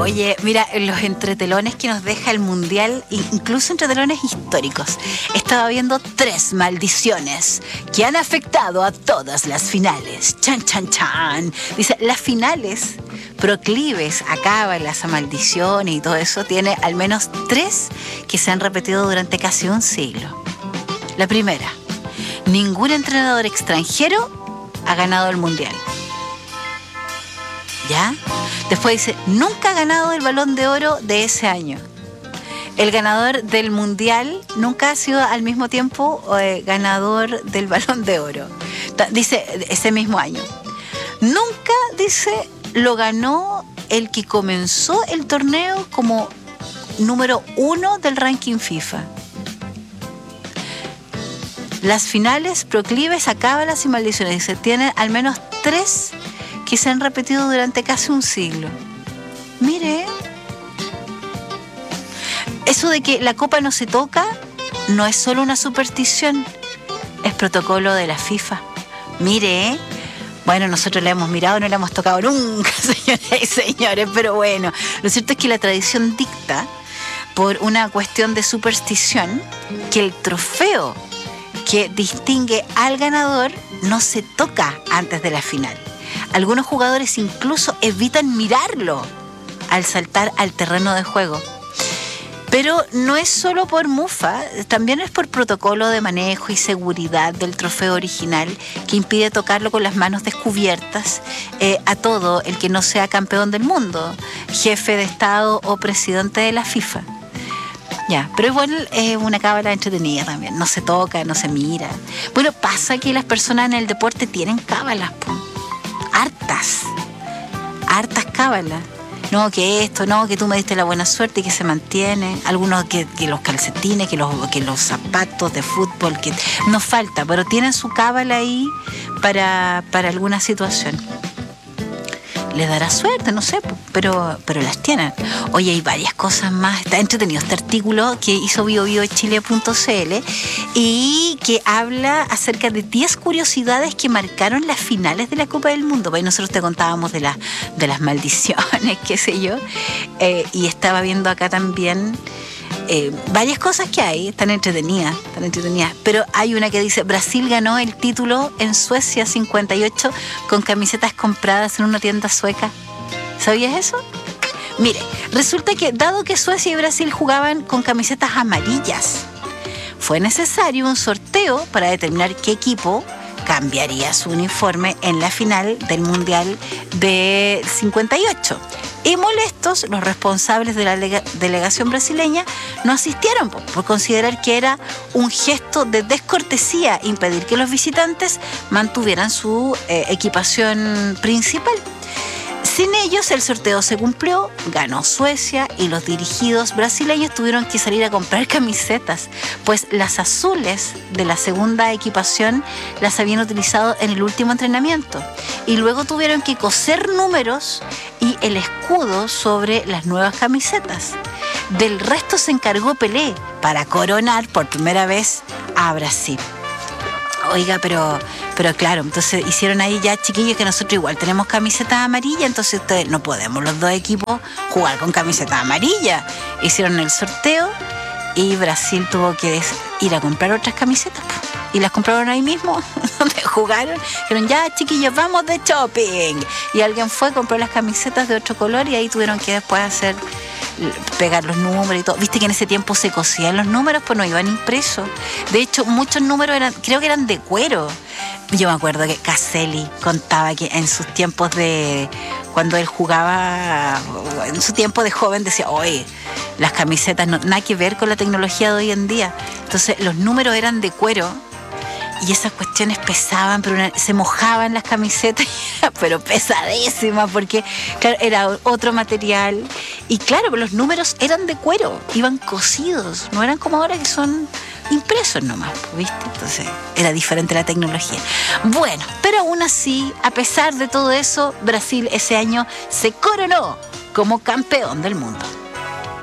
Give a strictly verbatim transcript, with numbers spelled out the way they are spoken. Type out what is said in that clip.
Oye, mira, los entretelones que nos deja el Mundial, incluso entretelones históricos. Estaba viendo tres maldiciones que han afectado a todas las finales. Chan, chan, chan. Dice, las finales proclives a cábalas, a maldiciones y todo eso, tiene al menos tres que se han repetido durante casi un siglo. La primera, ningún entrenador extranjero ha ganado el Mundial. ¿Ya? Después dice, nunca ha ganado el Balón de Oro de ese año. El ganador del Mundial nunca ha sido al mismo tiempo eh, ganador del Balón de Oro. Dice, ese mismo año. Nunca, dice, lo ganó el que comenzó el torneo como número uno del ranking FIFA. Las finales proclives a cábalas y maldiciones. Dice, tienen al menos tres que se han repetido durante casi un siglo. Mire, eso de que la copa no se toca no es solo una superstición, es protocolo de la FIFA. Mire, bueno, nosotros la hemos mirado, no la hemos tocado nunca, señoras y señores, pero bueno, lo cierto es que la tradición dicta, por una cuestión de superstición, que el trofeo que distingue al ganador no se toca antes de la final. Algunos jugadores incluso evitan mirarlo al saltar al terreno de juego. Pero no es solo por mufa, también es por protocolo de manejo y seguridad del trofeo original que impide tocarlo con las manos descubiertas eh, a todo el que no sea campeón del mundo, jefe de Estado o presidente de la FIFA. Ya, pero igual es una cábala entretenida también, no se toca, no se mira. Bueno, pasa que las personas en el deporte tienen cábalas, po. hartas, hartas cábalas. No, que esto, no, que tú me diste la buena suerte y que se mantiene. Algunos que, que los calcetines, que los, que los zapatos de fútbol, que nos falta, pero tienen su cábala ahí para, para alguna situación. Les dará suerte, no sé, pero, pero las tienen. Oye, hay varias cosas más. Está entretenido este artículo que hizo bio bio chile punto c l y que habla acerca de diez curiosidades que marcaron las finales de la Copa del Mundo. Pues nosotros te contábamos de, la, de las maldiciones, qué sé yo, eh, y estaba viendo acá también Eh, varias cosas que hay, están entretenidas, están entretenidas, pero hay una que dice, Brasil ganó el título en Suecia cincuenta y ocho con camisetas compradas en una tienda sueca. ¿Sabías eso? Mire, resulta que dado que Suecia y Brasil jugaban con camisetas amarillas, fue necesario un sorteo para determinar qué equipo cambiaría su uniforme en la final del Mundial de cincuenta y ocho. Y molestos, los responsables de la lega- delegación brasileña no asistieron por, por considerar que era un gesto de descortesía impedir que los visitantes mantuvieran su eh, equipación principal. Sin ellos, el sorteo se cumplió, ganó Suecia y los dirigidos brasileños tuvieron que salir a comprar camisetas, pues las azules de la segunda equipación las habían utilizado en el último entrenamiento y luego tuvieron que coser números y el escudo sobre las nuevas camisetas. Del resto se encargó Pelé para coronar por primera vez a Brasil. Oiga, pero, pero claro, entonces hicieron ahí ya, chiquillos, que nosotros igual tenemos camisetas amarillas, entonces ustedes no podemos los dos equipos jugar con camisetas amarillas. Hicieron el sorteo y Brasil tuvo que ir a comprar otras camisetas, y las compraron ahí mismo, donde jugaron. Dijeron, ya, chiquillos, vamos de shopping. Y alguien fue, compró las camisetas de otro color y ahí tuvieron que después hacer... pegar los números y todo. Viste que en ese tiempo se cosían los números, pues no iban impresos. De hecho, muchos números eran, creo que eran de cuero. Yo me acuerdo que Caselli contaba que en sus tiempos de, cuando él jugaba, en su tiempo de joven, decía, oye, las camisetas no, nada que ver con la tecnología de hoy en día. Entonces los números eran de cuero y esas cuestiones pesaban, pero una, se mojaban las camisetas, pero pesadísimas, porque claro, era otro material. Y claro, los números eran de cuero, iban cosidos, no eran como ahora que son impresos nomás, ¿viste? Entonces era diferente la tecnología. Bueno, pero aún así, a pesar de todo eso, Brasil ese año se coronó como campeón del mundo.